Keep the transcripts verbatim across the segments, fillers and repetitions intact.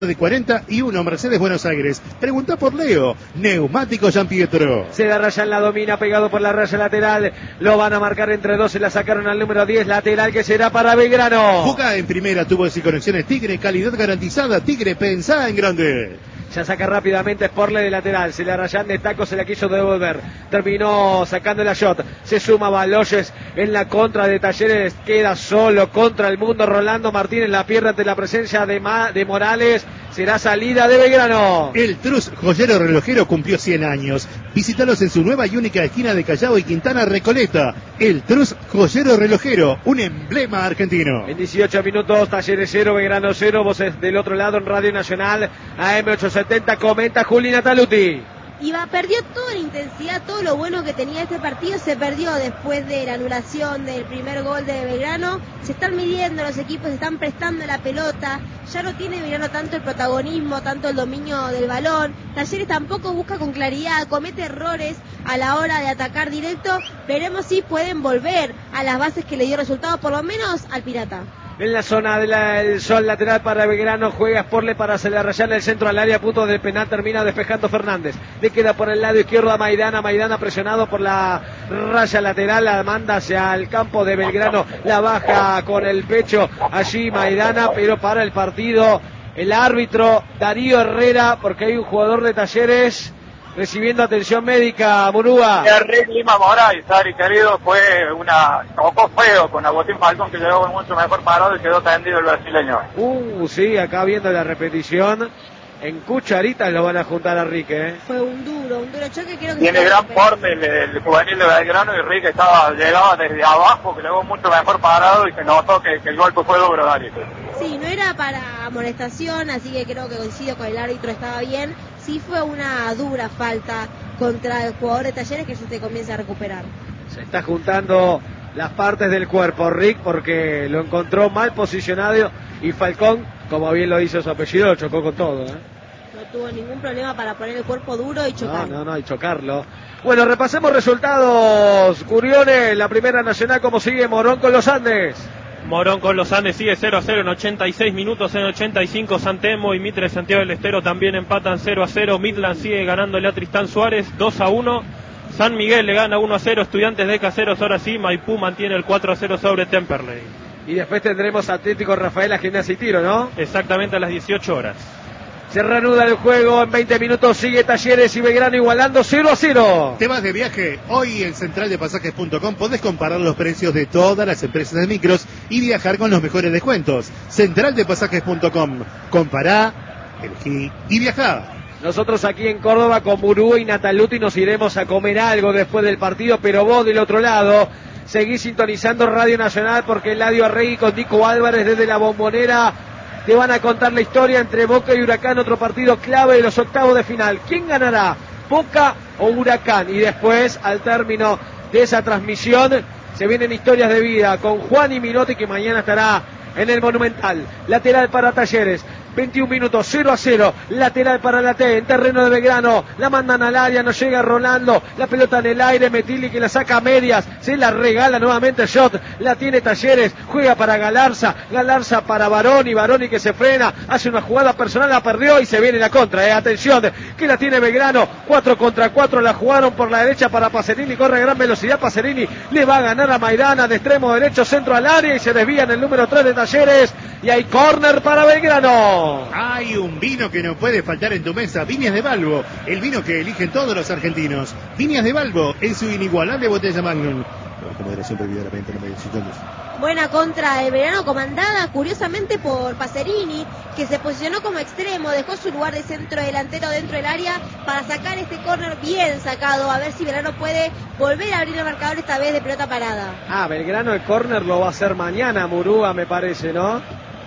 de cuarenta y uno Mercedes Buenos Aires. Pregunta por Leo, Neumático Gian Pietro. Se la raya en la domina, pegado por la raya lateral. Lo van a marcar entre dos, se la sacaron al número diez, lateral que será para Belgrano. Jugá en primera, tubos y conexiones Tigre, calidad garantizada. Tigre, pensá en grande. Ya saca rápidamente Sporle de lateral. Se la rayan de taco, se la quiso devolver. Terminó sacando la shot. Se suma Baloyes en la contra de Talleres. Queda solo contra el mundo. Rolando Martínez la pierde ante la presencia de, Ma, de Morales. Será salida de Belgrano. El Trus Joyero Relojero cumplió cien años. Visítalos en su nueva y única esquina de Callao y Quintana Recoleta. El Trus Joyero Relojero, un emblema argentino. En dieciocho minutos, Talleres cero, Belgrano cero. Voces del otro lado en Radio Nacional. A M ochocientos setenta comenta Julina Taluti. Iba, perdió toda la intensidad, todo lo bueno que tenía este partido se perdió después de la anulación del primer gol de Belgrano. Se están midiendo los equipos, se están prestando la pelota, ya no tiene Belgrano tanto el protagonismo, tanto el dominio del balón. Talleres tampoco busca con claridad, comete errores a la hora de atacar directo. Veremos si pueden volver a las bases que le dio resultado, por lo menos al Pirata. En la zona del sol lateral para Belgrano, juega Sporle para hacer rayar el centro al área, punto del penal, termina despejando Fernández. Le queda por el lado izquierdo a Maidana, Maidana presionado por la raya lateral, la manda hacia el campo de Belgrano, la baja con el pecho allí Maidana, pero para el partido el árbitro Darío Herrera, porque hay un jugador de Talleres recibiendo atención médica. Murúa. Rick Lima Moraes, Ari querido, fue una, tocó feo con Agustín Falcón, que llegó mucho mejor parado y quedó tendido el brasileño. Uh, sí, acá viendo la repetición, en cucharitas lo van a juntar a Rick, ¿eh? Fue un duro, un duro choque, creo que tiene gran porte el, el juvenil de Belgrano, y Rick estaba, llegaba desde abajo, que llegó mucho mejor parado y se notó que, que el golpe fue duro, Dari. Sí, no era para amonestación, así que creo que coincido con el árbitro, estaba bien. Sí fue una dura falta contra el jugador de Talleres, que ya se comienza a recuperar. Se está juntando las partes del cuerpo Rick, porque lo encontró mal posicionado, y Falcón, como bien lo hizo su apellido, lo chocó con todo, ¿eh? No tuvo ningún problema para poner el cuerpo duro y chocar. No, no, no, y chocarlo. Bueno, repasemos resultados. Curiones, la Primera Nacional, ¿cómo sigue Morón con los Andes? Morón con los Andes sigue cero a cero en ochenta y seis minutos. En ochenta y cinco San Telmo y Mitre Santiago del Estero también empatan cero a cero. Midland sigue ganándole a Tristán Suárez dos a uno. San Miguel le gana uno a cero. Estudiantes de Caseros ahora sí. Maipú mantiene el cuatro a cero sobre Temperley. Y después tendremos Atlético Rafaela, Gimnasia y Tiro, ¿no? Exactamente a las dieciocho horas. Se reanuda el juego, en veinte minutos sigue Talleres y Belgrano igualando cero a cero. ¿Te vas de viaje? Hoy en central de pasajes punto com podés comparar los precios de todas las empresas de micros y viajar con los mejores descuentos. central de pasajes punto com. Compará, elegí y viajá. Nosotros aquí en Córdoba con Murú y Nataluti nos iremos a comer algo después del partido, pero vos del otro lado seguís sintonizando Radio Nacional, porque Eladio Arregui con Nico Álvarez desde la Bombonera te van a contar la historia entre Boca y Huracán, otro partido clave de los octavos de final. ¿Quién ganará, Boca o Huracán? Y después, al término de esa transmisión, se vienen historias de vida con Juan y Minotti, que mañana estará en el Monumental. Lateral para Talleres, veintiún minutos, cero a cero, lateral para la T, en terreno de Belgrano, la mandan al área, no llega Rolando, la pelota en el aire, Metilli que la saca a medias, se la regala nuevamente Shot, la tiene Talleres, juega para Galarza, Galarza para Baroni, Baroni que se frena, hace una jugada personal, la perdió y se viene la contra, eh. Atención, que la tiene Belgrano, cuatro contra cuatro, la jugaron por la derecha para Pacerini, corre a gran velocidad, Pacerini le va a ganar a Maidana, de extremo derecho, centro al área y se desvía en el número tres de Talleres, y hay córner para Belgrano. Hay un vino que no puede faltar en tu mesa, Viñas de Balbo, el vino que eligen todos los argentinos. Viñas de Balbo en su inigualable botella Magnum. Con moderación prohibida la venta, no me digan. Buena contra de Belgrano, comandada curiosamente por Pacerini, que se posicionó como extremo, dejó su lugar de centro delantero dentro del área para sacar este córner bien sacado, a ver si Belgrano puede volver a abrir el marcador esta vez de pelota parada. Ah, Belgrano el córner lo va a hacer mañana, Murúa, me parece, ¿no?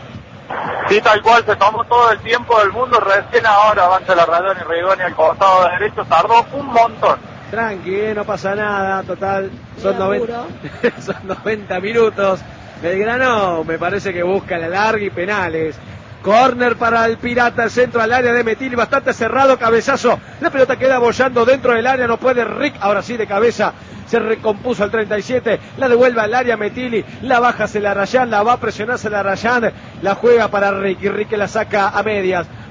Sí, tal cual, se tomó todo el tiempo del mundo, recién ahora avanza la Radón y Rigoni al costado derecho, tardó un montón. Tranqui, eh, no pasa nada, total, son noventa, son noventa minutos. Belgrano me parece que busca la larga y penales. Córner para el Pirata, el centro al área de Metilli, bastante cerrado, cabezazo. La pelota queda bollando dentro del área, no puede Rick, ahora sí de cabeza. Se recompuso al treinta y siete, la devuelve al área Metilli, la baja, se la Rayán, la va a presionar, se la Rayán, la juega para Rick y Rick la saca a medias.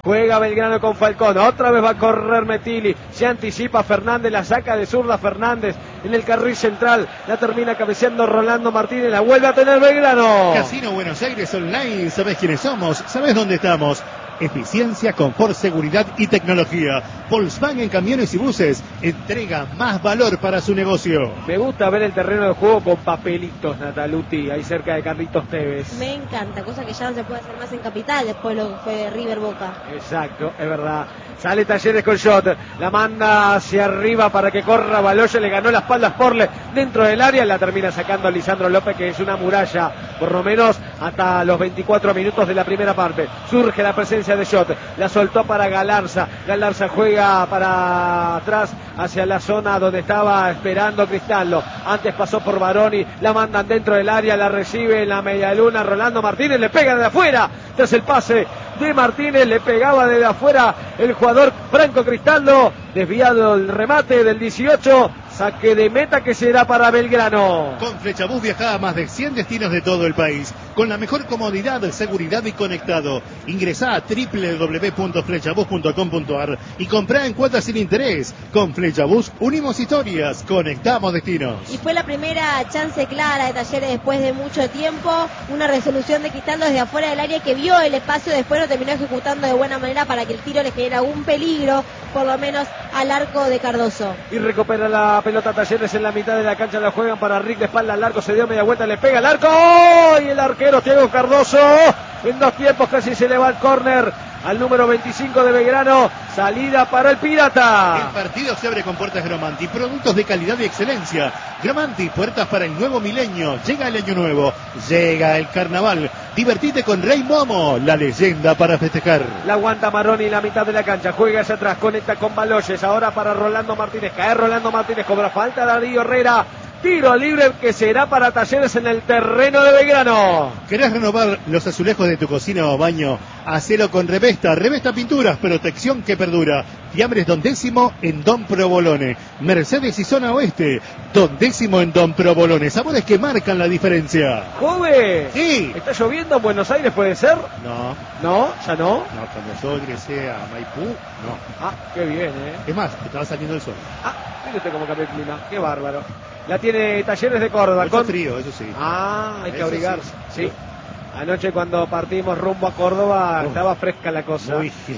Juega Belgrano con Falcón. Otra vez va a correr Metilli. Se anticipa Fernández. La saca de zurda Fernández en el carril central. La termina cabeceando Rolando Martínez. La vuelve a tener Belgrano. Casino Buenos Aires Online. ¿Sabés quiénes somos? ¿Sabés dónde estamos? Eficiencia, confort, seguridad y tecnología. Volkswagen Camiones y Buses entrega más valor para su negocio. Me gusta ver el terreno de juego con papelitos, Nataluti, ahí cerca de Carlitos Tevez. Me encanta, cosa que ya no se puede hacer más en Capital después de lo que fue River Boca. Exacto, es verdad. Sale Talleres con shot, la manda hacia arriba para que corra Baloye, le ganó la espalda a Sporle dentro del área, la termina sacando Lisandro López, que es una muralla, por lo menos hasta los veinticuatro minutos de la primera parte. Surge la presencia de shot, la soltó para Galarza, Galarza juega para atrás hacia la zona donde estaba esperando Cristaldo, antes pasó por Baroni, la mandan dentro del área, la recibe en la medialuna Rolando Martínez, le pega desde afuera, tras el pase de Martínez, le pegaba desde afuera el jugador Franco Cristaldo, desviado el remate del dieciocho, saque de meta que será para Belgrano. Con Flechabús viaja a más de cien destinos de todo el país, con la mejor comodidad, seguridad y conectado. Ingresá a doble u doble u doble u punto flechabús punto com punto a r y comprá en cuotas sin interés. Con Flechabús unimos historias, conectamos destinos. Y fue la primera chance clara de Talleres después de mucho tiempo, una resolución de Cristaldo desde afuera del área que vio el espacio, después lo terminó ejecutando de buena manera para que el tiro le genera algún peligro, por lo menos al arco de Cardoso. Y recupera la pelota Talleres en la mitad de la cancha, la juegan para Rick de espalda al arco, se dio media vuelta, le pega al arco, ¡oh! Y el arquero Thiago Cardoso, en dos tiempos casi se le va al córner al número veinticinco de Belgrano, salida para el Pirata. El partido se abre con puertas Gromanti, productos de calidad y excelencia. Gromanti, puertas para el nuevo milenio. Llega el año nuevo, llega el carnaval. Divertite con Rey Momo, la leyenda para festejar. La aguanta Maroni en la mitad de la cancha, juega hacia atrás, conecta con Baloyes, ahora para Rolando Martínez, cae Rolando Martínez, cobra falta Darío Herrera. Tiro libre que será para Talleres en el terreno de Belgrano. ¿Querés renovar los azulejos de tu cocina o baño? Hacelo con Revesta. Revesta Pinturas, protección que perdura. Fiambres Don Décimo en Don Provolone. Mercedes y Zona Oeste. Don Décimo en Don Provolone. Sabores que marcan la diferencia. ¡Joven! Sí. ¿Está lloviendo en Buenos Aires, puede ser? No. ¿No? ¿Ya no? No, cuando yo ingresé a Maipú, no. Ah, qué bien, ¿eh? Es más, estaba saliendo el sol. Ah, mire usted cómo cambió el clima. Qué bárbaro. La tiene Talleres de Córdoba. Mucho Con... frío, eso sí. Ah, hay que Eso abrigarse. sí. Sí. Anoche cuando partimos rumbo a Córdoba Oh. estaba fresca la cosa. Muy bien.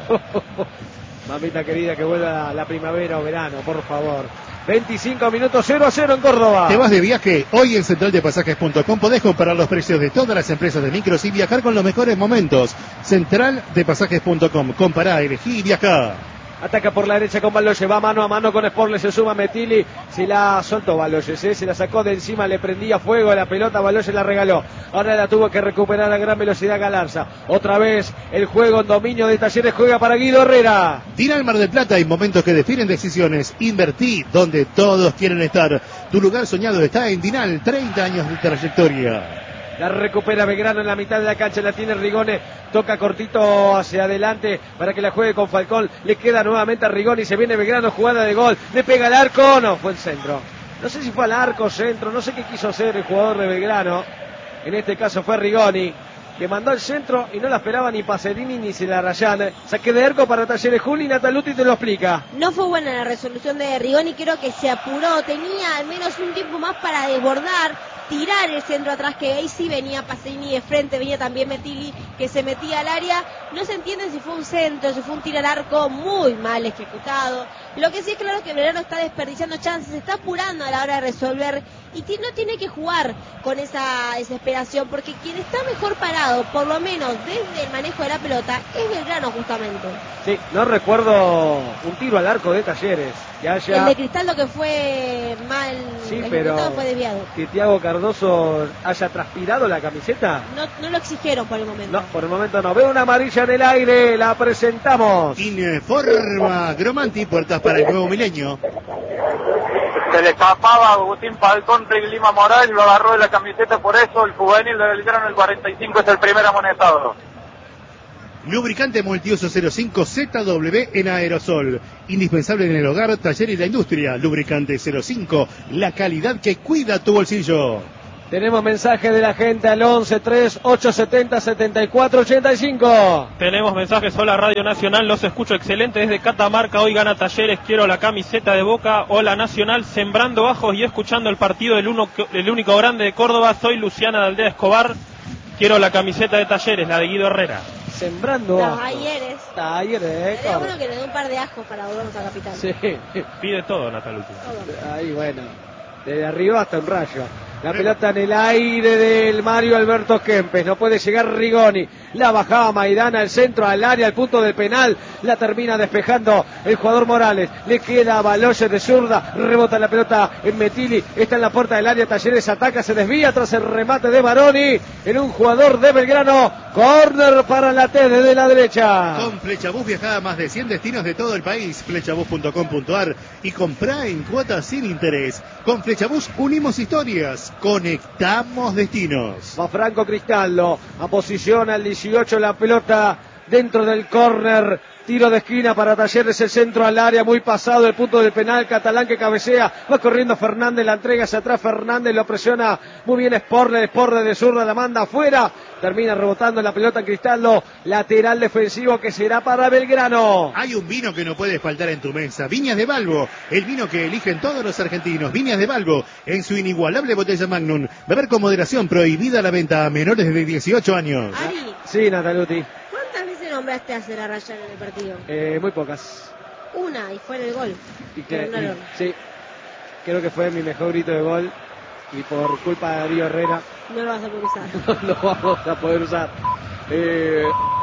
Mamita querida, que vuelva la primavera o verano, por favor. veinticinco minutos, cero a cero en Córdoba. ¿Te vas de viaje? Hoy en central de pasajes punto com podés comparar los precios de todas las empresas de micros y viajar con los mejores momentos. central de pasajes punto com. Compará, elegí y viajá. Ataca por la derecha con Baloyes, va mano a mano con Sporle, se suma Metilli, se la soltó Baloyes, ¿eh? Se la sacó de encima, le prendía fuego a la pelota, Baloyes la regaló, ahora la tuvo que recuperar a gran velocidad Galarza, otra vez el juego en dominio de Talleres, juega para Guido Herrera. Dinal Mar del Plata, hay momentos que definen decisiones. Invertí donde todos quieren estar. Tu lugar soñado está en Dinal, treinta años de trayectoria. La recupera Belgrano en la mitad de la cancha, la tiene Rigoni, toca cortito hacia adelante para que la juegue con Falcón, le queda nuevamente a Rigoni, se viene Belgrano, jugada de gol, le pega al arco, no, fue el centro. No sé si fue al arco, centro, no sé qué quiso hacer el jugador de Belgrano, en este caso fue Rigoni, que mandó el centro y no la esperaba ni Pacerini ni Celarrayán. Saque de arco para Talleres, Juli, Nataluti te lo explica. No fue buena la resolución de Rigoni, creo que se apuró, tenía al menos un tiempo más para desbordar, tirar el centro atrás, que ahí sí venía Pacerini de frente, venía también Metilli que se metía al área. No se entiende si fue un centro, si fue un tiro al arco muy mal ejecutado. Lo que sí es claro que Belgrano está desperdiciando chances, se está apurando a la hora de resolver y no tiene que jugar con esa desesperación, porque quien está mejor parado, por lo menos desde el manejo de la pelota, es Belgrano justamente. Sí, no recuerdo un tiro al arco de Talleres que haya... El de Cristaldo que fue mal sí, ejecutado, pero fue desviado. Que Thiago Cardoso haya transpirado la camiseta. No, no lo exigieron por el momento. No, por el momento no. Veo una amarilla en el aire, la presentamos. Informa Gromanti, puertas para el nuevo milenio. Se le escapaba a Agustín Falcón, Rick Lima Moral, lo agarró de la camiseta, por eso el juvenil de Belgrano, el cuarenta y cinco, es el primer amonestado. Lubricante multiuso cero cinco Z W en aerosol. Indispensable en el hogar, taller y la industria. Lubricante cero cinco, la calidad que cuida tu bolsillo. Tenemos mensaje de la gente al once tres ocho siete cero setenta y cuatro ochenta y cinco. Tenemos mensajes. Hola Radio Nacional, los escucho excelente desde Catamarca. Hoy gana Talleres, quiero la camiseta de Boca. Hola Nacional, sembrando bajos y escuchando el partido del, uno, el único grande de Córdoba. Soy Luciana de Aldea Escobar, quiero la camiseta de Talleres, la de Guido Herrera. Sembrando Los ayeres. Talleres. Sería bueno que le dé un par de ajos para volvernos a Capital. Sí. Pide todo Nataluti. Ahí bueno, desde arriba hasta un rayo. La pelota en el aire del Mario Alberto Kempes. No puede llegar Rigoni. La bajaba Maidana al centro, al área, al punto del penal. La termina despejando el jugador Morales. Le queda a Baloyes de zurda. Rebota la pelota en Metilli. Está en la puerta del área. Talleres ataca, se desvía tras el remate de Baroni. En un jugador de Belgrano. Corner para la T desde la derecha. Con Flechabús viaja a más de cien destinos de todo el país. Flechabús punto com punto ar y comprá en cuotas sin interés. Con Flechabús unimos historias. Conectamos destinos. Va Franco Cristaldo, a posición al dieciocho, la pelota dentro del córner. Tiro de esquina para Talleres, el centro al área, muy pasado el punto del penal. Catalán que cabecea, va corriendo Fernández, la entrega hacia atrás, Fernández lo presiona muy bien Sporle, Sporle de zurda la manda afuera, termina rebotando la pelota en Cristaldo, lateral defensivo que será para Belgrano. Hay un vino que no puede faltar en tu mesa, Viñas de Balbo, el vino que eligen todos los argentinos. Viñas de Balbo, en su inigualable botella Magnum, beber con moderación, prohibida la venta a menores de dieciocho años. Ari, Sí, Nataluti, ¿cuántas veces nombraste a Celarrayán en el partido? eh, muy pocas. Una, y fue en el gol. Y que, Pero no lo- y- sí, creo que fue mi mejor grito de gol y por culpa de Darío Herrera No lo vas a poder usar. no lo vamos a poder usar. Eh,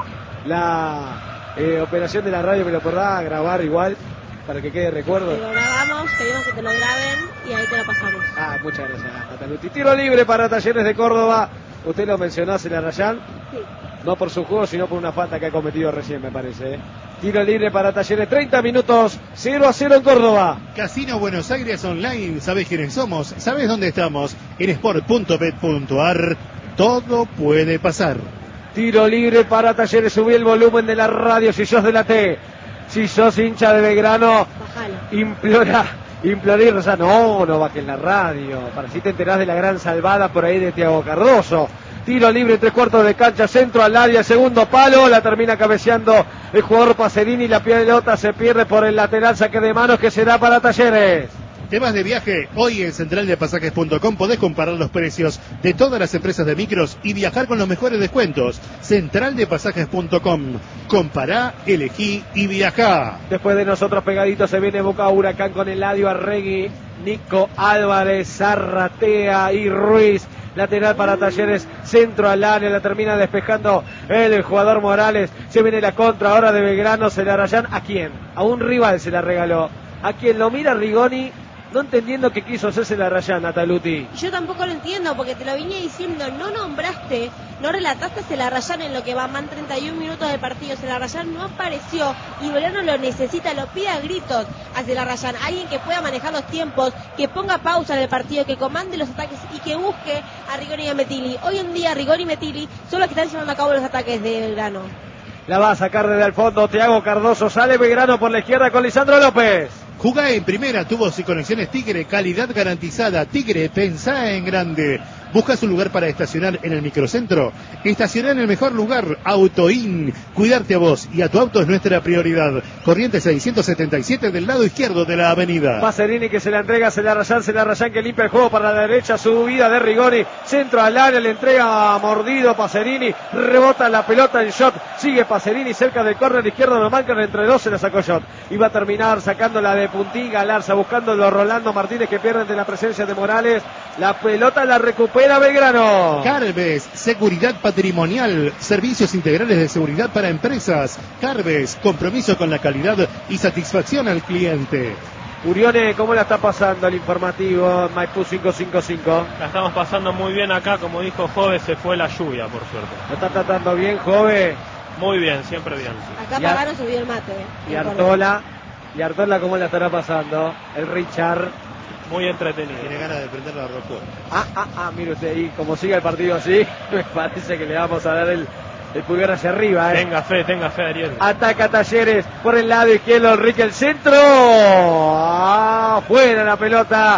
la eh, operación de la radio me lo podrá grabar igual para que quede recuerdo. Te lo grabamos, queremos que te lo graben y ahí te lo pasamos. Ah, muchas gracias, Nataluti. Tiro libre para Talleres de Córdoba. Usted lo mencionó a Celarrayán, Sí. no por su juego, sino por una falta que ha cometido recién, me parece. ¿eh? Tiro libre para Talleres, treinta minutos, cero a cero en Córdoba. Casino Buenos Aires Online, ¿sabés quiénes somos? ¿Sabés dónde estamos? En sport punto bet punto ar, todo puede pasar. Tiro libre para Talleres, subí el volumen de la radio si sos de la T. Si sos hincha de Belgrano, Bajalo. implora, implora y reza, no, no bajes la radio, para así te enterás de la gran salvada por ahí de Thiago Cardoso. Tiro libre, tres cuartos de cancha, centro al área, segundo palo, la termina cabeceando el jugador Pacerini, la pelota se pierde por el lateral, saque de manos que será para Talleres. ¿Te vas de viaje? Hoy en central de pasajes punto com podés comparar los precios de todas las empresas de micros y viajar con los mejores descuentos. central de pasajes punto com. Compará, elegí y viajá. Después de nosotros pegaditos se viene Boca Huracán con Eladio Arregui, Nico Álvarez, Zarratea y Ruiz. Lateral para Talleres, centro al área, la termina despejando el jugador Morales. Se viene la contra ahora de Belgrano, Celarrayán. ¿A quién? A un rival se la regaló. A quien lo mira Rigoni, no entendiendo qué quiso hacer Celarrayán, Nataluti. Yo tampoco lo entiendo porque te lo venía diciendo, no nombraste, no relataste a Celarrayán en lo que va, van treinta y un minutos de partido. Celarrayán no apareció y Belgrano lo necesita, lo pide a gritos a Celarrayán, alguien que pueda manejar los tiempos, que ponga pausa en el partido, que comande los ataques y que busque a Rigoni y a Metilli. Hoy en día Rigoni y Metilli son los que están llevando a cabo los ataques de Belgrano. La va a sacar desde el fondo Thiago Cardoso, sale Belgrano por la izquierda con Lisandro López. Jugá en primera, tubos y conexiones Tigre, calidad garantizada. Tigre, pensá en grande. ¿Buscas un lugar para estacionar en el microcentro? Estacioná en el mejor lugar, Autoin. Cuidarte a vos y a tu auto es nuestra prioridad. Corrientes seiscientos setenta y siete del lado izquierdo de la avenida. Pacerini que se la entrega a Celarrayán, Celarrayán que limpia el juego para la derecha, subida de Rigoni, centro al área, le entrega a mordido Pacerini, rebota la pelota en shot, sigue Pacerini cerca del córner izquierdo, lo marcan entre dos, se la sacó shot. Y va a terminar sacándola de puntín Galarza, buscándolo Rolando Martínez que pierde ante la presencia de Morales. La pelota la recupera Belgrano. Carves, seguridad patrimonial, servicios integrales de seguridad para empresas. Carves, compromiso con la calidad y satisfacción al cliente. Urione, ¿cómo la está pasando el informativo Maipú cinco cinco cinco? La estamos pasando muy bien acá, como dijo Jove, se fue la lluvia, por suerte. ¿Lo está tratando bien, Jove? Muy bien, siempre bien. Acá Y a- Pagano subió el mate. eh. Y Artola, y Artola, ¿cómo la estará pasando? El Richard. Muy entretenido. Tiene ganas de prender la ropa. Ah, ah, ah, mire usted ahí, como sigue el partido así, me parece que le vamos a dar el, el pulgar hacia arriba, ¿eh? Tenga fe, tenga fe, Ariel. Ataca Talleres por el lado izquierdo, Enrique el centro. Ah, fuera la pelota.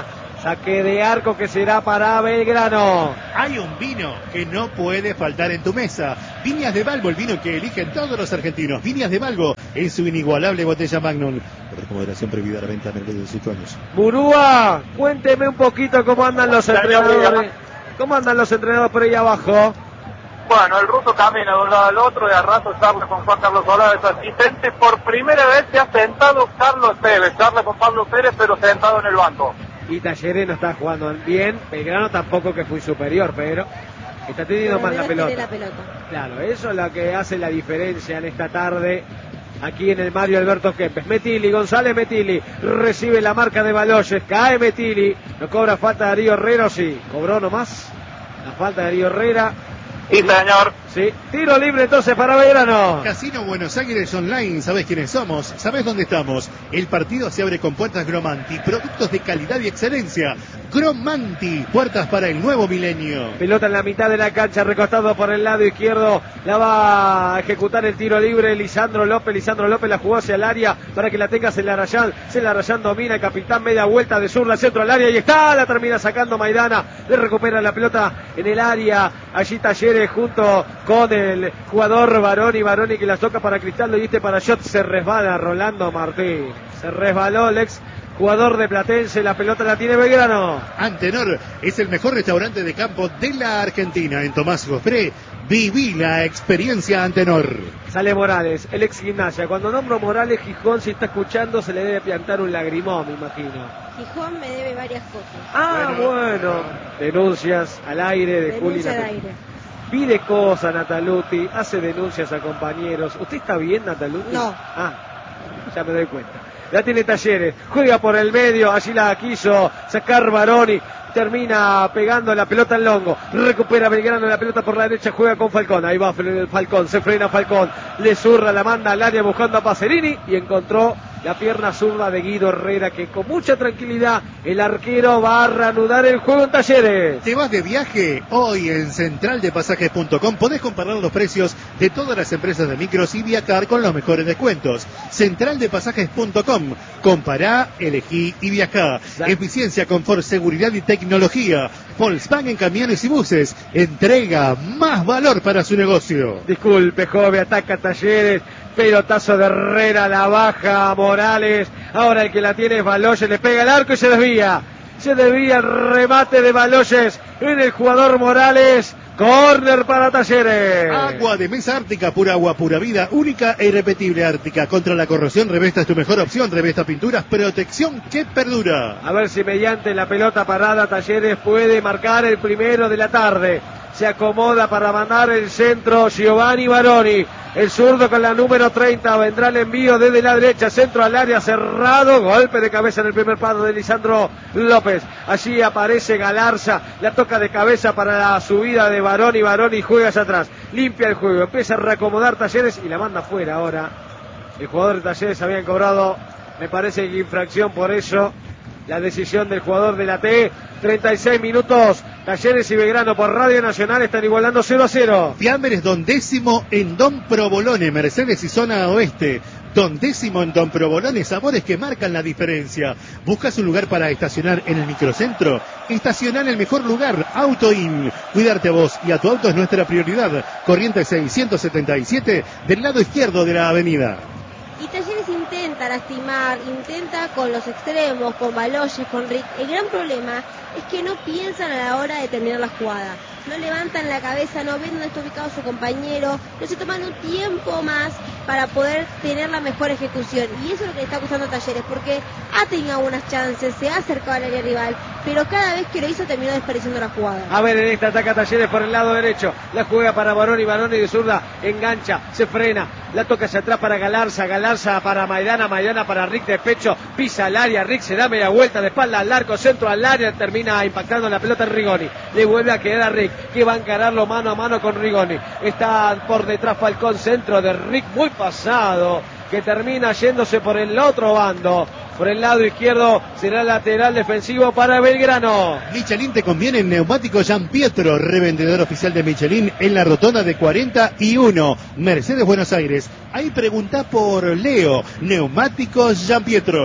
Saque de arco que será para Belgrano. Hay un vino que no puede faltar en tu mesa. Viñas de Balbo, el vino que eligen todos los argentinos. Viñas de Balbo en su inigualable botella Magnum. Recomendación prohibida a la venta menores de dieciocho años. Murúa, cuénteme un poquito cómo andan los entrenadores. ¿Cómo andan los entrenadores por ahí abajo? Bueno, el ruso camina de un lado al otro y a rato charla con Juan Carlos Solá, su asistente. Por primera vez se ha sentado Carlos Pérez, charla con Pablo Pérez, pero sentado en el banco. Y Talleres no está jugando bien, Belgrano tampoco, que fue superior, pero está teniendo mal la pelota. la pelota. Claro, eso es lo que hace la diferencia en esta tarde aquí en el Mario Alberto Kempes. Metili, González Metili, recibe la marca de Baloyes, cae Metili, no cobra falta Darío Herrera, sí, cobró nomás la falta de Darío Herrera. Sí, señor. Sí, tiro libre entonces para Belgrano. Casino Buenos Aires Online, ¿sabés quiénes somos? ¿Sabés dónde estamos? El partido se abre con puertas Gromanti, productos de calidad y excelencia. Gromanti, puertas para el nuevo milenio. Pelota en la mitad de la cancha, recostado por el lado izquierdo, la va a ejecutar el tiro libre Lisandro López. Lisandro López la jugó hacia el área para que la tenga Celarayán. Celarayán domina, el capitán, media vuelta de zurda, centro al área y está, la termina sacando Maidana. Le recupera la pelota en el área, allí Talleres junto con el jugador Baroni, Baroni que la toca para Cristaldo y este para Shot, se resbala Rolando Martín, se resbaló el ex jugador de Platense, la pelota la tiene Belgrano. Antenor es el mejor restaurante de campo de la Argentina. En Tomás Gofré, viví la experiencia Antenor. Sale Morales, el ex Gimnasia. Cuando nombro Morales, Gijón, si está escuchando, se le debe plantar un lagrimón, me imagino. Gijón me debe varias cosas. Ah, bueno. bueno. Denuncias al aire de Juli Denuncia al aire. Pide cosas Nataluti, hace denuncias a compañeros. ¿Usted está bien, Nataluti? No. Ah, ya me doy cuenta. La tiene Talleres, juega por el medio, allí la quiso sacar Baroni, termina pegando la pelota al longo, recupera Belgrano la pelota por la derecha, juega con Falcón, ahí va Falcón, se frena Falcón, le zurra, la manda al área buscando a Pacerini y encontró la pierna zurda de Guido Herrera, que con mucha tranquilidad el arquero va a reanudar el juego en Talleres. ¿Te vas de viaje? Hoy en central de pasajes punto com podés comparar los precios de todas las empresas de micros y viajar con los mejores descuentos. central de pasajes punto com. Compará, elegí y viajá. Eficiencia, confort, seguridad y tecnología. Volkswagen Camiones y Buses. Entrega más valor para su negocio. Disculpe, joven, ataca Talleres. Pelotazo de Herrera, la baja Morales. Ahora el que la tiene es Baloyes, le pega el arco y se desvía. Se desvía el remate de Baloyes en el jugador Morales. Córner para Talleres. Agua de mesa Ártica, pura agua, pura vida, única e irrepetible Ártica. Contra la corrosión, Revesta es tu mejor opción. Revesta Pinturas, protección que perdura. A ver si mediante la pelota parada Talleres puede marcar el primero de la tarde. Se acomoda para mandar el centro Giovanni Baroni. El zurdo con la número treinta. Vendrá el envío desde la derecha. Centro al área cerrado. Golpe de cabeza en el primer palo de Lisandro López. Allí aparece Galarza. La toca de cabeza para la subida de Baroni. Baroni juega hacia atrás. Limpia el juego. Empieza a reacomodar Talleres y la manda fuera ahora. El jugador de Talleres habían cobrado, me parece, que infracción por eso. La decisión del jugador de la T. treinta y seis minutos. Talleres y Belgrano por Radio Nacional están igualando cero a cero. Fiambres Don Décimo en Don Provolone, Mercedes y zona oeste. Don Décimo en Don Provolone, sabores que marcan la diferencia. ¿Buscas un lugar para estacionar en el microcentro? Estacionar en el mejor lugar, Auto In. Cuidarte a vos y a tu auto es nuestra prioridad. Corrientes seiscientos setenta y siete del lado izquierdo de la avenida. Y Talleres intenta lastimar, intenta con los extremos, con Baloyes, con Rick. El gran problema es que no piensan a la hora de terminar la jugada. No levantan la cabeza, no ven dónde está ubicado su compañero, no se toman un tiempo más para poder tener la mejor ejecución. Y eso es lo que le está costando a Talleres, porque ha tenido algunas chances, se ha acercado al área rival, pero cada vez que lo hizo terminó desperdiciando la jugada. A ver, en esta ataca Talleres por el lado derecho, la juega para Baroni, Baroni de zurda, engancha, se frena, la toca hacia atrás para Galarza, Galarza para Maidana, Maidana para Rick de pecho, pisa al área, Rick se da media vuelta de espalda al arco, centro al área, termina impactando la pelota en Rigoni, le vuelve a quedar a Rick, que va a encararlo mano a mano con Rigoni, está por detrás Falcón, centro de Rick muy pasado, que termina yéndose por el otro bando. Por el lado izquierdo será lateral defensivo para Belgrano. Michelin te conviene en neumáticos Gian Pietro, revendedor oficial de Michelin en la rotonda de cuarenta y uno, Mercedes, Buenos Aires. Ahí pregunta por Leo, neumáticos Gian Pietro.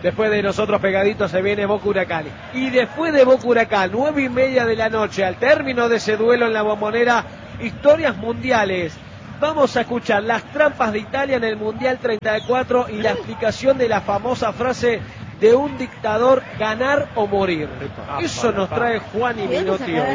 Después de nosotros pegaditos se viene Boca Huracán. Y después de Boca Huracán, nueve y media de la noche, al término de ese duelo en la Bombonera, historias mundiales. Vamos a escuchar las trampas de Italia en el Mundial treinta y cuatro y la explicación de la famosa frase de un dictador: ganar o morir. Eso nos trae Juan y Minotti hoy.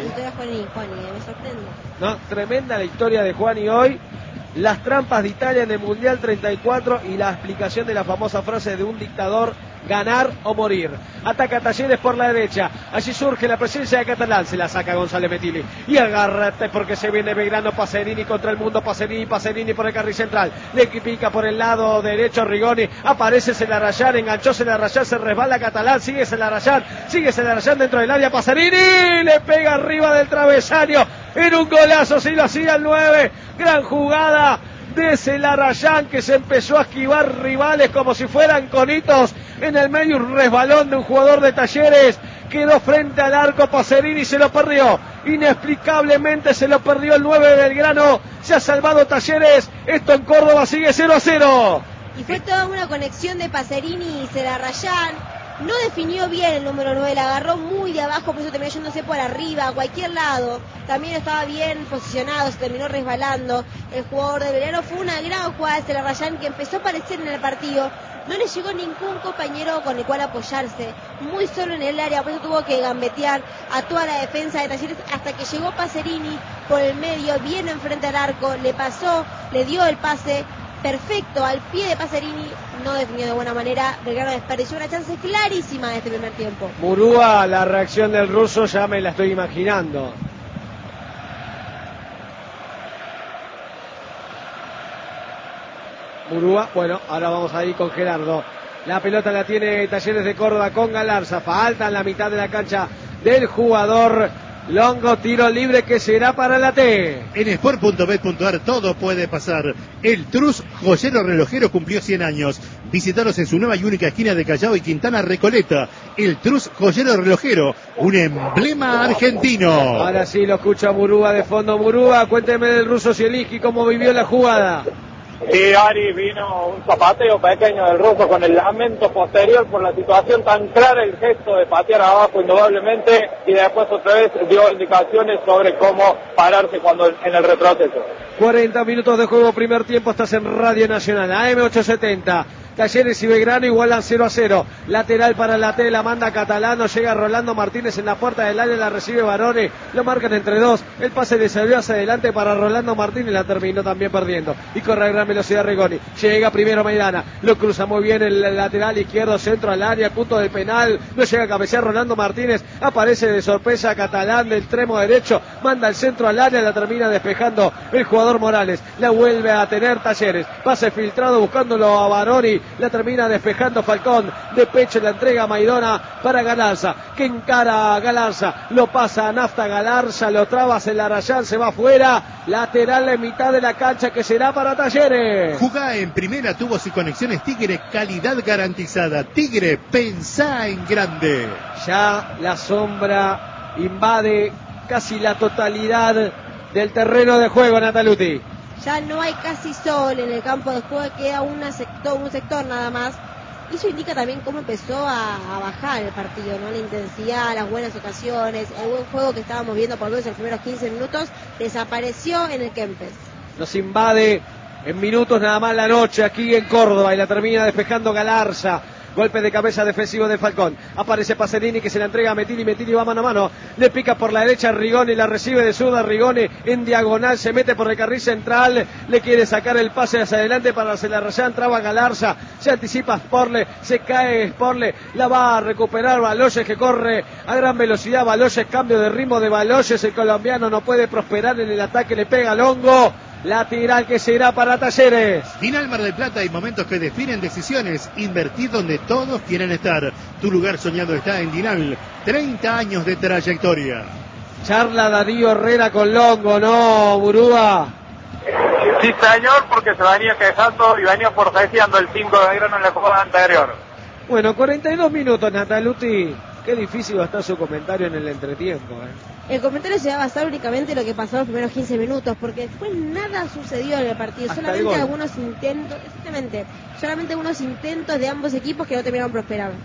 No, tremenda la historia de Juan y hoy. Las trampas de Italia en el Mundial treinta y cuatro y la explicación de la famosa frase de un dictador: ganar o morir. Ataca Talleres por la derecha. Allí surge la presencia de Catalán. Se la saca González Metilli. Y agárrate porque se viene Belgrano. Pacerini contra el mundo. Pacerini, Pacerini por el carril central. Le pica por el lado derecho Rigoni. Aparece Celarayán. Enganchó Celarayán. Se resbala Catalán. Sigue Celarayán. Sigue Celarayán dentro del área. Pacerini le pega arriba del travesaño. En un golazo. Si lo hacía el nueve. Gran jugada de Celarayán, que se empezó a esquivar rivales como si fueran conitos. En el medio un resbalón de un jugador de Talleres. Quedó frente al arco Pacerini y se lo perdió. Inexplicablemente se lo perdió el nueve de Belgrano. Se ha salvado Talleres. Esto en Córdoba sigue cero a cero. Y fue toda una conexión de Pacerini y Celarayán. No definió bien el número nueve, la agarró muy de abajo, por eso terminó yéndose por arriba, a cualquier lado. También estaba bien posicionado, se terminó resbalando. El jugador de Belgrano. Fue una gran jugada de Celarayán que empezó a aparecer en el partido. No le llegó ningún compañero con el cual apoyarse. Muy solo en el área, por eso tuvo que gambetear a toda la defensa de Talleres hasta que llegó Pacerini por el medio, bien enfrente al arco, le pasó, le dio el pase perfecto al pie de Pacerini. No definió de buena manera. Belgrano desperdició una chance clarísima de este primer tiempo. Murúa, la reacción del ruso ya me la estoy imaginando. Murúa, bueno, ahora vamos a ir con Gerardo. La pelota la tiene Talleres de Córdoba con Galarza. Falta en la mitad de la cancha del jugador Longo. Tiro libre que será para la T. En sport punto bet punto ar todo puede pasar. El Trus Joyero Relojero cumplió cien años. Visítalos en su nueva y única esquina de Callao y Quintana Recoleta. El Trus Joyero Relojero, un emblema argentino. Ahora sí lo escucha Murúa de fondo. Murúa, cuénteme del ruso Zielinski, cómo vivió la jugada. Sí, Ari, vino un zapateo pequeño del ruso con el lamento posterior por la situación tan clara, el gesto de patear abajo indudablemente, y después otra vez dio indicaciones sobre cómo pararse cuando en el retroceso. cuarenta minutos de juego, primer tiempo, estás en Radio Nacional, A M ochocientos setenta. Talleres y Belgrano igualan cero a cero. Lateral para la T, la manda Catalano. Llega Rolando Martínez en la puerta del área, la recibe Barone. Lo marcan entre dos. El pase le salió hacia adelante para Rolando Martínez. La terminó también perdiendo. Y corre a gran velocidad Rigoni. Llega primero Maidana. Lo cruza muy bien el lateral izquierdo, centro al área, punto del penal. No llega a cabecear Rolando Martínez. Aparece de sorpresa Catalán del extremo derecho. Manda el centro al área. La termina despejando el jugador Morales. La vuelve a tener Talleres. Pase filtrado buscándolo a Baroni. La termina despejando Falcón. De pecho la entrega a Maidona para Galarza, que encara a Galarza. Lo pasa a Nafta Galarza. Lo traba Celarayán. Se va afuera. Lateral en mitad de la cancha que será para Talleres. Jugá en primera, tubos y conexiones Tigre. Calidad garantizada. Tigre, pensá en grande. Ya la sombra invade casi la totalidad del terreno de juego, Nataluti. Ya no hay casi sol en el campo de juego, queda una sector, un sector nada más. Y eso indica también cómo empezó a, a bajar el partido, ¿no? La intensidad, las buenas ocasiones, el buen juego que estábamos viendo por lo menos en los primeros quince minutos, desapareció en el Kempes. Nos invade en minutos nada más la noche aquí en Córdoba y la termina despejando Galarza. Golpe de cabeza defensivo de Falcón. Aparece Pacerini que se la entrega a Metilli. Metilli va mano a mano. Le pica por la derecha a Rigoni. La recibe de zurda. Rigoni en diagonal. Se mete por el carril central. Le quiere sacar el pase hacia adelante para Celarayán. Traba Galarza. Se anticipa Sporle. Se cae Sporle. La va a recuperar Baloyes, que corre a gran velocidad. Baloyes, cambio de ritmo de Baloyes. El colombiano no puede prosperar en el ataque. Le pega Longo. Lateral que será para Talleres. Final Mar del Plata, hay momentos que definen decisiones. Invertir donde todos quieren estar. Tu lugar soñado está en Dinal. treinta años de trayectoria. Charla Darío Herrera con Longo, ¿no, Murúa? Sí, señor, porque se venía quejando y venía forcejeando el cinco de Belgrano en la jugada anterior. Bueno, cuarenta y dos minutos, Nataluti. Qué difícil va a estar su comentario en el entretiempo, ¿eh? El comentario se va a basar únicamente en lo que pasó los primeros quince minutos, porque después nada sucedió en el partido, Hasta solamente el algunos intentos, exactamente, solamente algunos intentos de ambos equipos que no terminaron prosperando.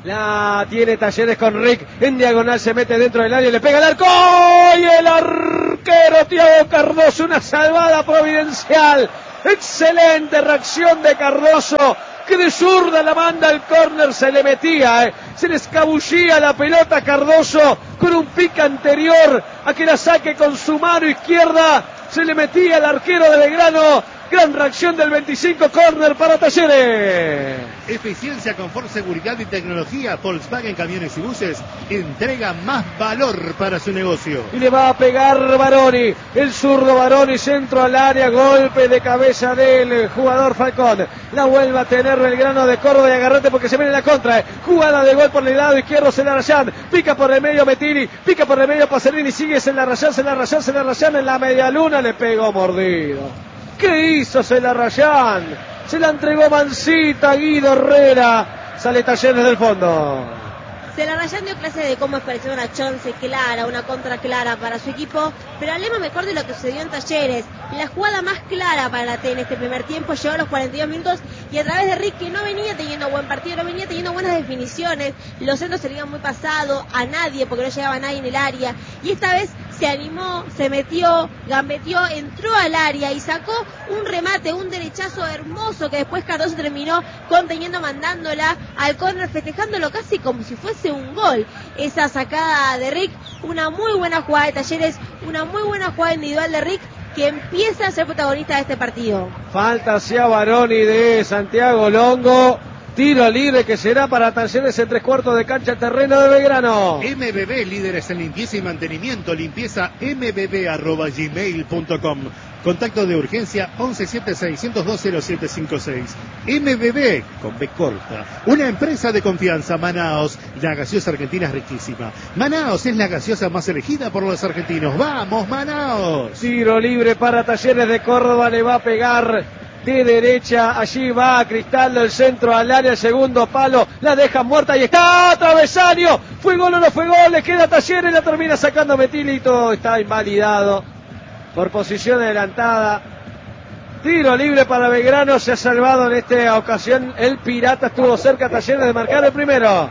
La tiene Talleres con Rick, en diagonal se mete dentro del área, le pega el arco, y el arquero Thiago Cardoso, una salvada providencial, excelente reacción de Cardoso, que de zurda la manda al córner, se le metía, eh. se le escabullía la pelota a Cardoso con un pique anterior a que la saque con su mano izquierda, se le metía al arquero de Belgrano. Gran reacción del veinticinco, córner para Talleres. Eficiencia, confort, seguridad y tecnología. Volkswagen Camiones y Buses entrega más valor para su negocio. Y le va a pegar Baroni, el zurdo Baroni, centro al área, golpe de cabeza del jugador Falcón. La vuelve a tener Belgrano de Córdoba y agarrate porque se viene la contra. Eh. Jugada de gol por el lado izquierdo, Celarayán, pica por el medio Mettini, pica por el medio Pacerini, sigue Celarayán, Celarayán, Celarayán en la media luna, le pegó mordido. ¿Qué hizo Celarayán? Se la entregó Mancita, Guido Herrera. Sale Talleres del fondo. Celarayán dio clase de cómo expresar una chance clara, una contra clara para su equipo, pero hablemos mejor de lo que sucedió en Talleres. La jugada más clara para la T en este primer tiempo llegó a los cuarenta y dos minutos y a través de Rick, que no venía teniendo buen partido, no venía teniendo buenas definiciones, los centros se le iban muy pasado a nadie porque no llegaba nadie en el área, y esta vez se animó, se metió, gambeteó, entró al área y sacó un remate, un derechazo hermoso que después Cardoso terminó conteniendo, mandándola al córner, festejándolo casi como si fuese un gol. Esa sacada de Rick, una muy buena jugada de Talleres, una muy buena jugada individual de Rick, que empieza a ser protagonista de este partido. Falta hacia Baroni de Santiago Longo. Tiro libre que será para Talleres en tres cuartos de cancha, terreno de Belgrano. M B B, líderes en limpieza y mantenimiento. Limpieza m b b arroba gmail punto com. Contacto de urgencia once setenta y seis, ciento dos, cero siete cinco seis. M B B, con B corta. Una empresa de confianza. Manaos, la gaseosa argentina es riquísima. Manaos es la gaseosa más elegida por los argentinos. ¡Vamos, Manaos! Tiro libre para Talleres de Córdoba, le va a pegar de derecha, allí va Cristaldo, el centro al área, el segundo palo, la deja muerta y está travesaño, fue gol o no fue gol, le queda Talleres, la termina sacando Metilito, está invalidado por posición adelantada. Tiro libre para Belgrano, se ha salvado en esta ocasión el Pirata, estuvo cerca Talleres de marcar el primero.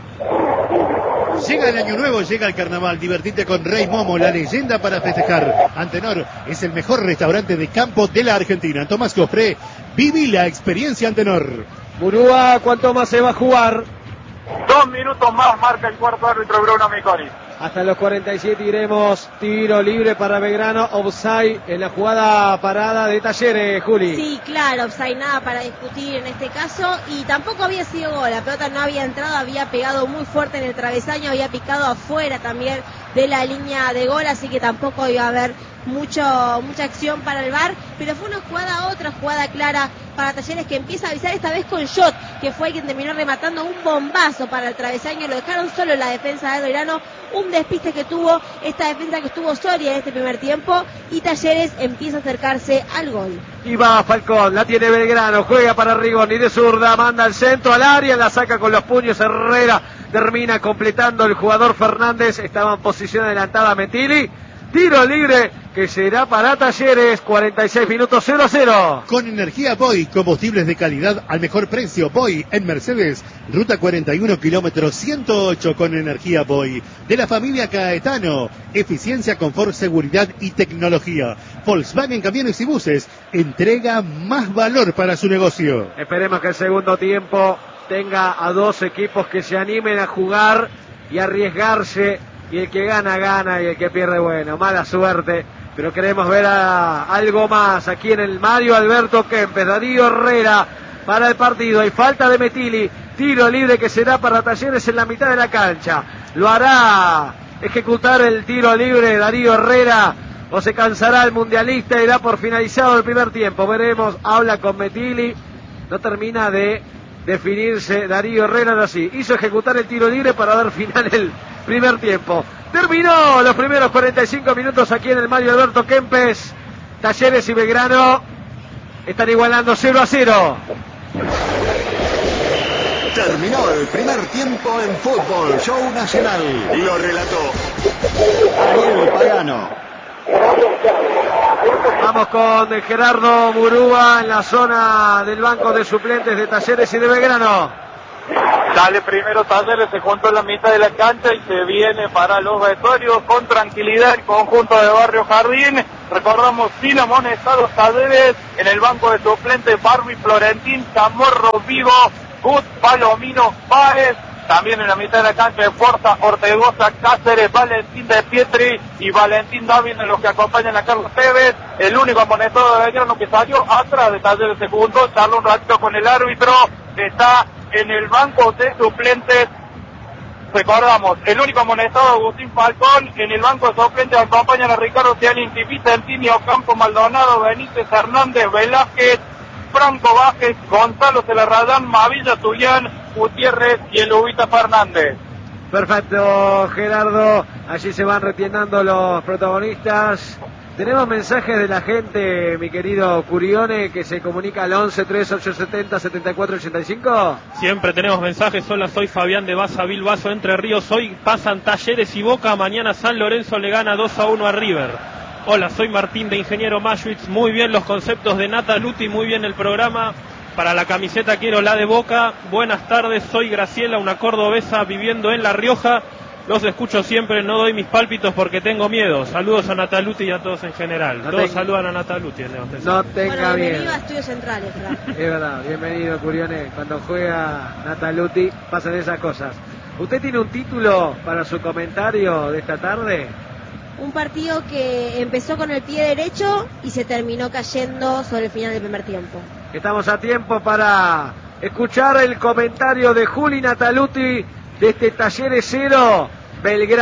Llega el año nuevo, llega el carnaval, divertite con Rey Momo, la leyenda para festejar. Antenor es el mejor restaurante de campo de la Argentina. Tomás Cofré, viví la experiencia Antenor. Murúa, ¿cuánto más se va a jugar? Dos minutos más marca el cuarto árbitro Bruno Miconi. Hasta los cuarenta y siete iremos. Tiro libre para Belgrano, offside en la jugada parada de Talleres, Juli. Sí, claro, offside, nada para discutir en este caso, y tampoco había sido gol, la pelota no había entrado, había pegado muy fuerte en el travesaño, había picado afuera también de la línea de gol, así que tampoco iba a haber mucho mucha acción para el V A R, pero fue una jugada, otra jugada clara para Talleres, que empieza a avisar esta vez con Shot, que fue quien terminó rematando un bombazo para el travesaño, lo dejaron solo en la defensa de Belgrano, un despiste que tuvo esta defensa que estuvo Soria en este primer tiempo, y Talleres empieza a acercarse al gol. Y va Falcón, la tiene Belgrano, juega para Rigoni de zurda, manda al centro al área, la saca con los puños Herrera, termina completando el jugador Fernández, estaba en posición adelantada Mettini. Tiro libre que será para Talleres, cuarenta y seis minutos, cero a cero. Con energía Boy, combustibles de calidad al mejor precio. Boy en Mercedes, ruta cuarenta y uno, kilómetros ciento ocho con energía Boy. De la familia Caetano, eficiencia, confort, seguridad y tecnología. Volkswagen Camiones y Buses, entrega más valor para su negocio. Esperemos que el segundo tiempo tenga a dos equipos que se animen a jugar y arriesgarse. Y el que gana, gana, y el que pierde, bueno, mala suerte. Pero queremos ver a, algo más aquí en el Mario Alberto Kempes. Darío Herrera para el partido. Hay falta de Mettini. Tiro libre que será para Talleres en la mitad de la cancha. Lo hará ejecutar el tiro libre Darío Herrera. O se cansará el mundialista y da por finalizado el primer tiempo. Veremos, habla con Mettini. No termina de definirse Darío Herrera, no así. Hizo ejecutar el tiro libre para dar final el primer tiempo. Terminó los primeros cuarenta y cinco minutos aquí en el Mario Alberto Kempes. Talleres y Belgrano están igualando cero a cero. Terminó el primer tiempo en Fútbol Show Nacional. Lo relató Ariel Pagano. Vamos con Gerardo Murúa en la zona del banco de suplentes de Talleres y de Belgrano. Sale primero Talleres, se juntó en la mitad de la cancha y se viene para los vestuarios con tranquilidad el conjunto de Barrio Jardín. Recordamos, sin amonestados Talleres, en el banco de suplentes Barbie, Florentín, Chamorro, Vigo, Gut, Palomino, Páez. También en la mitad de la cancha de Forza, Ortegoza, Cáceres, Valentín de Pietri y Valentín David, en los que acompañan a Carlos Tevez. El único amonestado de Belgrano que salió atrás de Talleres se juntó, charló un ratito con el árbitro, está en el banco de suplentes. Recordamos, el único amonestado Agustín Falcón, en el banco de suplentes acompañan a Ricardo Cialinti, Vicentini, Ocampo, Maldonado, Benítez, Hernández, Velázquez, Franco Vázquez, Gonzalo Celarradán, Mavilla, Tuyán, Gutiérrez y el Ubita Fernández. Perfecto, Gerardo. Allí se van retirando los protagonistas. Tenemos mensajes de la gente, mi querido Curione, que se comunica al once, tres, ocho setenta, setenta y cuatro ochenta y cinco. Siempre tenemos mensajes. Hola, soy Fabián de Baza, Bilbaso, Entre Ríos. Hoy pasan Talleres y Boca. Mañana San Lorenzo le gana dos a uno a River. Hola, soy Martín de Ingeniero Maschwitz. Muy bien los conceptos de Nata Luti, muy bien el programa. Para la camiseta quiero la de Boca. Buenas tardes, soy Graciela, una cordobesa viviendo en La Rioja. Los escucho siempre, no doy mis pálpitos porque tengo miedo. Saludos a Nataluti y a todos en general. No todos ten... saludan a Nataluti. No tenga bueno, bienvenido miedo. a Estudios Centrales, ¿verdad? Es verdad, bienvenido, Curione. Cuando juega Nataluti pasan esas cosas. ¿Usted tiene un título para su comentario de esta tarde? Un partido que empezó con el pie derecho y se terminó cayendo sobre el final del primer tiempo. Estamos a tiempo para escuchar el comentario de Juli Nataluti de este Talleres cero, Belgrano.